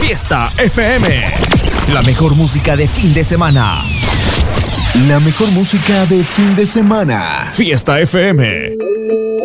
Fiesta FM. La mejor música de fin de semana. La mejor música de fin de semana. Fiesta FM.